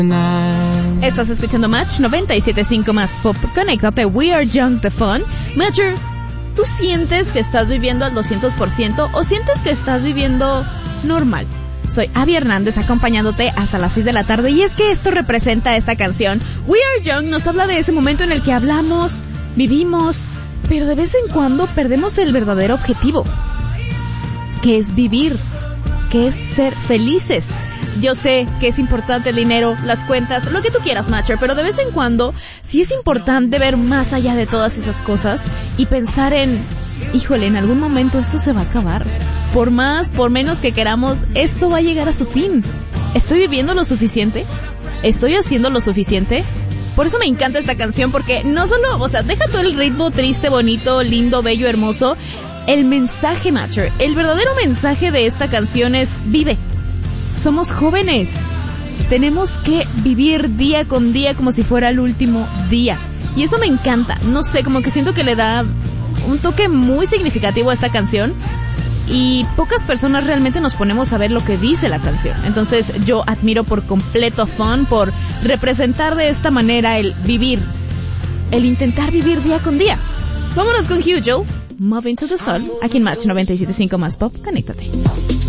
Estás escuchando Match 97.5 más Pop. Conéctate, We Are Young, The Fun. Matcher, ¿tú sientes que estás viviendo al 200% o sientes que estás viviendo normal? Soy Abby Hernández acompañándote hasta las 6 de la tarde y es que esto representa esta canción. We Are Young nos habla de ese momento en el que hablamos, vivimos, pero de vez en cuando perdemos el verdadero objetivo, que es vivir, que es ser felices. Yo sé que es importante el dinero, las cuentas, lo que tú quieras, Matcher, pero de vez en cuando sí es importante ver más allá de todas esas cosas y pensar en, híjole, en algún momento esto se va a acabar. Por más, por menos que queramos, esto va a llegar a su fin. ¿Estoy viviendo lo suficiente? ¿Estoy haciendo lo suficiente? Por eso me encanta esta canción, porque no solo, o sea, deja todo el ritmo triste, bonito, lindo, bello, hermoso. El mensaje, Matcher, el verdadero mensaje de esta canción es, vive. Somos jóvenes. Tenemos que vivir día con día como si fuera el último día. Y eso me encanta. No sé, como que siento que le da un toque muy significativo a esta canción. Y pocas personas realmente nos ponemos a ver lo que dice la canción. Entonces yo admiro por completo a Fun por representar de esta manera el vivir. El intentar vivir día con día. Vámonos con Hugh Joe, Moving to the Sun, aquí en Match 97.5 más Pop. Conéctate.